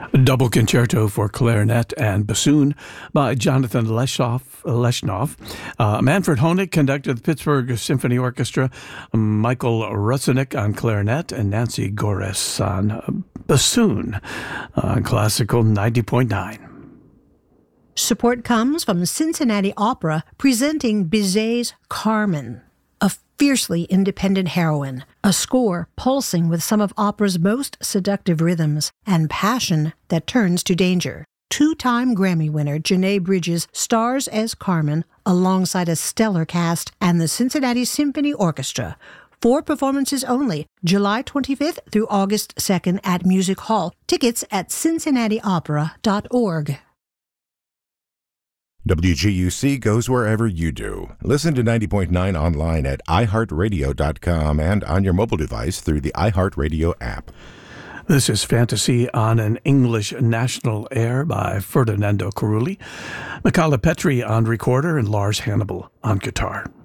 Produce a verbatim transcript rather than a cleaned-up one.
A double concerto for clarinet and bassoon by Jonathan Leshoff, Leshnoff. Uh, Manfred Honig conducted the Pittsburgh Symphony Orchestra, Michael Rusinick on clarinet, and Nancy Gores on bassoon on Classical ninety point nine. Support comes from Cincinnati Opera presenting Bizet's Carmen, a fiercely independent heroine, a score pulsing with some of opera's most seductive rhythms and passion that turns to danger. Two-time Grammy winner Janae Bridges stars as Carmen alongside a stellar cast and the Cincinnati Symphony Orchestra. Four performances only, July twenty-fifth through August second at Music Hall. Tickets at cincinnati opera dot org. W G U C goes wherever you do. Listen to ninety point nine online at i heart radio dot com and on your mobile device through the iHeartRadio app. This is Fantasy on an English National Air by Ferdinando Carulli, Michala Petri on recorder, and Lars Hannibal on guitar.